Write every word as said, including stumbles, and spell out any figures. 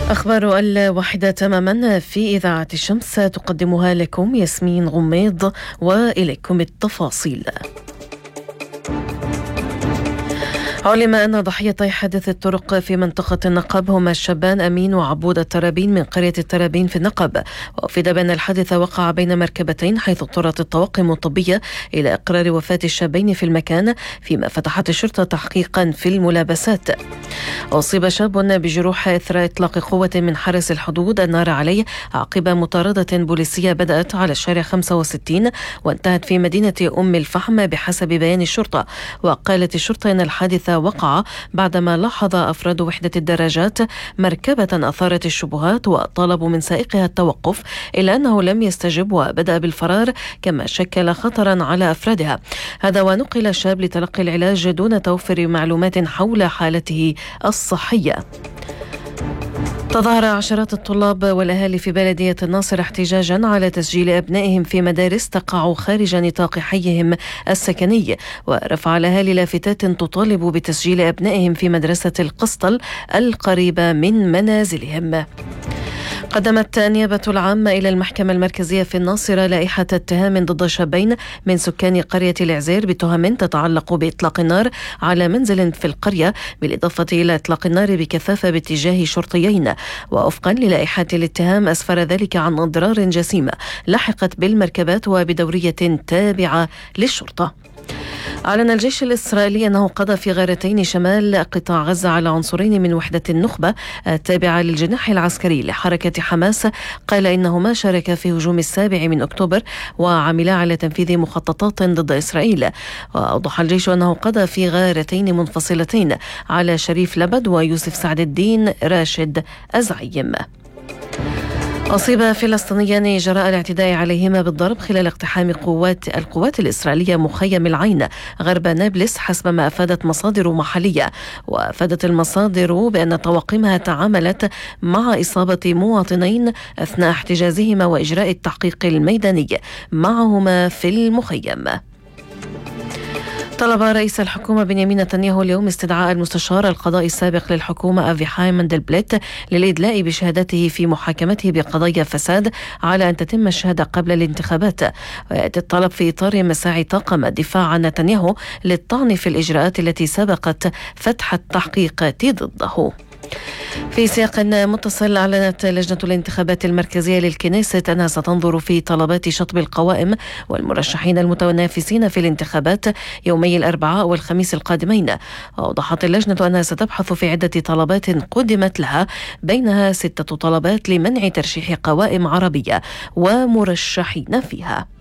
أخبار الواحدة تماما في إذاعة الشمس تقدمها لكم ياسمين غميض، وإليكم التفاصيل. علم أن ضحيتي حادث الطرق في منطقة النقب هما الشابان أمين وعبود الترابين من قرية الترابين في النقب، وأفيد بأن الحادث وقع بين مركبتين، حيث اضطرت الطواقم الطبية إلى إقرار وفاة الشابين في المكان، فيما فتحت الشرطة تحقيقا في الملابسات. أصيب شاب بجروح إثر إطلاق قوة من حرس الحدود النار عليه عقب مطاردة بوليسية بدأت على الشارع خمسة وستين وانتهت في مدينة أم الفحم بحسب بيان الشرطة. وقالت الشرطة أن الحادث وقع بعدما لاحظ أفراد وحدة الدراجات مركبة أثارت الشبهات وطلبوا من سائقها التوقف، إلا أنه لم يستجب وبدأ بالفرار، كما شكل خطرا على أفرادها. هذا ونقل الشاب لتلقي العلاج دون توفر معلومات حول حالته الصحية. تظاهر عشرات الطلاب والأهالي في بلدية الناصر احتجاجا على تسجيل أبنائهم في مدارس تقع خارج نطاق حيهم السكني، ورفع الأهالي لافتات تطالب بتسجيل أبنائهم في مدرسة القسطل القريبة من منازلهم. قدمت النيابة العامة إلى المحكمة المركزية في الناصرة لائحة اتهام ضد شابين من سكان قرية العزير بتهم تتعلق بإطلاق النار على منزل في القرية، بالإضافة إلى إطلاق النار بكثافة باتجاه شرطيين. ووفقا للائحة الاتهام أسفر ذلك عن أضرار جسيمة لحقت بالمركبات وبدورية تابعة للشرطة. أعلن الجيش الإسرائيلي أنه قضى في غارتين شمال قطاع غزة على عنصرين من وحدة النخبة التابعة للجناح العسكري لحركة حماس. قال إنهما شاركا في هجوم السابع من أكتوبر وعملا على تنفيذ مخططات ضد إسرائيل. وأوضح الجيش أنه قضى في غارتين منفصلتين على شريف لبد ويوسف سعد الدين راشد أزعيم. أصيب فلسطينيان جراء الاعتداء عليهما بالضرب خلال اقتحام قوات القوات الإسرائيلية مخيم العين غرب نابلس، حسب ما أفادت مصادر محلية. وأفادت المصادر بأن طواقمها تعاملت مع إصابة مواطنين أثناء احتجازهما وإجراء التحقيق الميداني معهما في المخيم. طلب رئيس الحكومة بنيامين نتنياهو اليوم استدعاء المستشار القضائي السابق للحكومة أفيحاي مندلبليت للإدلاء بشهادته في محاكمته بقضايا فساد على أن تتم الشهادة قبل الانتخابات. ويأتي الطلب في إطار مساعي طاقم الدفاع عن نتنياهو للطعن في الإجراءات التي سبقت فتح التحقيقات ضده. في سياق متصل، أعلنت لجنة الانتخابات المركزية للكنيسة أنها ستنظر في طلبات شطب القوائم والمرشحين المتنافسين في الانتخابات يومي الأربعاء والخميس القادمين. وأوضحت اللجنة أنها ستبحث في عدة طلبات قدمت لها، بينها ستة طلبات لمنع ترشيح قوائم عربية ومرشحين فيها.